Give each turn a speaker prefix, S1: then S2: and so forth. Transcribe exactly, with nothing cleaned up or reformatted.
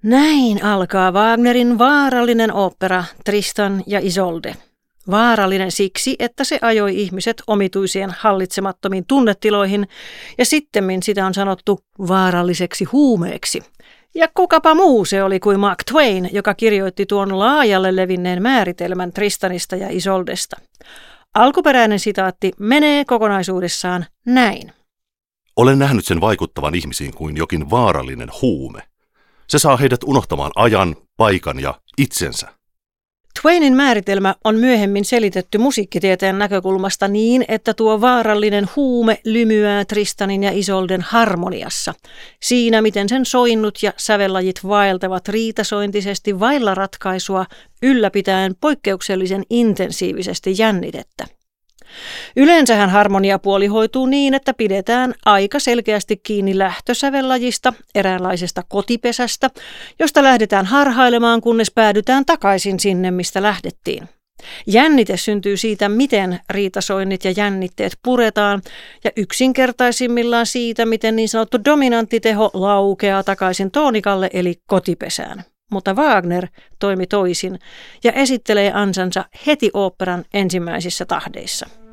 S1: Näin alkaa Wagnerin vaarallinen opera Tristan ja Isolde. Vaarallinen siksi, että se ajoi ihmiset omituisien hallitsemattomiin tunnetiloihin ja sittemmin sitä on sanottu vaaralliseksi huumeeksi. Ja kukapa muu se oli kuin Mark Twain, joka kirjoitti tuon laajalle levinneen määritelmän Tristanista ja Isoldesta. Alkuperäinen sitaatti menee kokonaisuudessaan näin.
S2: Olen nähnyt sen vaikuttavan ihmisiin kuin jokin vaarallinen huume. Se saa heidät unohtamaan ajan, paikan ja itsensä.
S1: Twainin määritelmä on myöhemmin selitetty musiikkitieteen näkökulmasta niin, että tuo vaarallinen huume lymyää Tristanin ja Isolden harmoniassa. Siinä, miten sen soinnut ja sävellajit vaeltavat riitasointisesti vailla ratkaisua, ylläpitäen poikkeuksellisen intensiivisesti jännitettä. Yleensähän harmoniapuoli hoituu niin, että pidetään aika selkeästi kiinni lähtösävellajista, eräänlaisesta kotipesästä, josta lähdetään harhailemaan, kunnes päädytään takaisin sinne, mistä lähdettiin. Jännite syntyy siitä, miten riitasoinnit ja jännitteet puretaan, ja yksinkertaisimmillaan siitä, miten niin sanottu dominanttiteho laukeaa takaisin toonikalle eli kotipesään. Mutta Wagner toimi toisin ja esittelee ansansa heti oopperan ensimmäisissä tahdeissa.